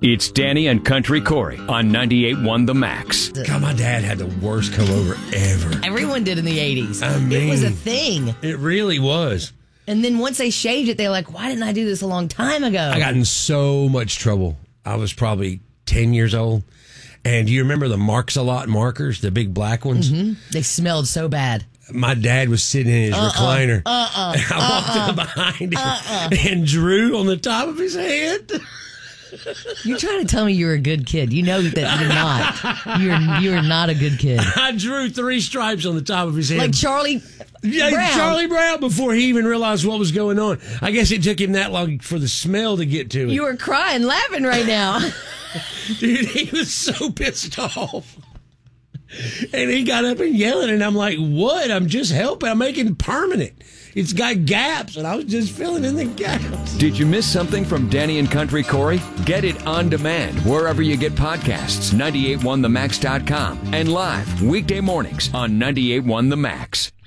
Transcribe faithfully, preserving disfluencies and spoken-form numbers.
It's Danny and Country Corey on ninety-eight point one The Max. God, my dad had the worst comb over ever. Everyone did in the eighties. I mean, it was a thing. It really was. And then once they shaved it, they were like, why didn't I do this a long time ago? I got in so much trouble. I was probably ten years old. And do you remember the Marks-A-Lot markers, the big black ones? Mm-hmm. They smelled so bad. My dad was sitting in his uh-uh, recliner. Uh-uh, and I walked uh-uh, up behind him uh-uh. and drew on the top of his head. You're trying to tell me you're a good kid. You know that you're not. You're you're not a good kid. I drew three stripes on the top of his head. Like Charlie yeah, Brown. Charlie Brown before he even realized what was going on. I guess it took him that long for the smell to get to it. You were crying, laughing right now. Dude, he was so pissed off. And he got up and yelling, and I'm like, what? I'm just helping. I'm making it permanent. It's got gaps, and I was just filling in the gaps. Did you miss something from Danny and Country Corey? Get it on demand wherever you get podcasts, ninety-eight one the max dot com, and live weekday mornings on ninety-eight one The Max.